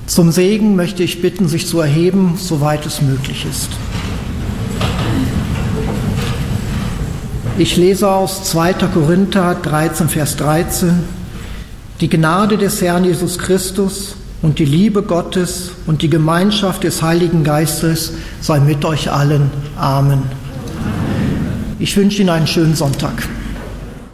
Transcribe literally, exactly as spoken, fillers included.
Zum Segen möchte ich bitten, sich zu erheben, soweit es möglich ist. Ich lese aus zweiter Korinther dreizehn, Vers dreizehn. Die Gnade des Herrn Jesus Christus und die Liebe Gottes und die Gemeinschaft des Heiligen Geistes sei mit euch allen. Amen. Ich wünsche Ihnen einen schönen Sonntag.